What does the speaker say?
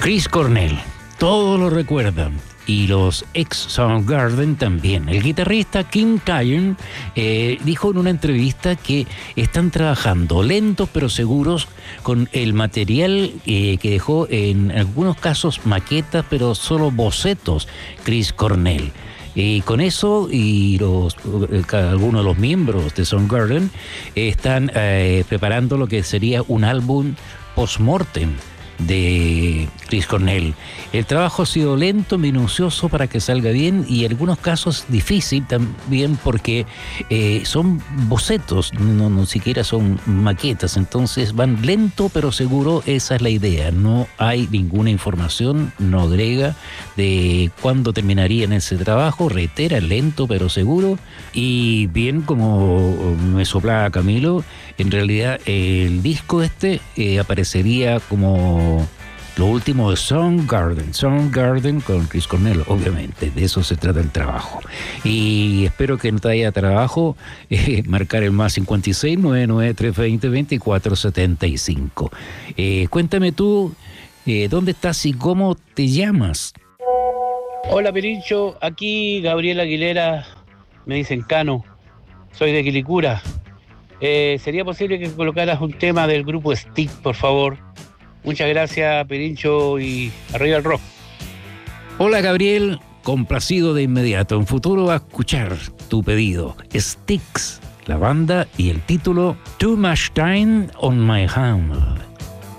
Chris Cornell, todos lo recuerdan. Y los ex Soundgarden también. El guitarrista Kim Cairn dijo en una entrevista que están trabajando lentos pero seguros con el material que dejó en algunos casos maquetas, pero solo bocetos, Chris Cornell. Y con eso, y algunos de los miembros de Soundgarden están preparando lo que sería un álbum post-mortem de Chris Cornell. El trabajo ha sido lento, minucioso para que salga bien y en algunos casos difícil también porque son bocetos, no siquiera son maquetas, entonces van lento pero seguro, esa es la idea. No hay ninguna información, no agrega de cuándo terminarían ese trabajo, reitera, lento pero seguro. Y bien, como me soplaba Camilo, en realidad el disco aparecería como lo último de Soundgarden con Chris Cornell, obviamente, de eso se trata el trabajo. Y espero que no te haya trabajo marcar el más 56 99 320 2475. Cuéntame tú, ¿dónde estás y cómo te llamas? Hola Pirincho, aquí Gabriel Aguilera, me dicen Cano, soy de Quilicura. ¿Sería posible que colocaras un tema del grupo Stick, por favor? Muchas gracias, Pirincho, y arriba el rock. Hola Gabriel, complacido de inmediato. En futuro va a escuchar tu pedido. Styx, la banda y el título Too Much Time on My Hand.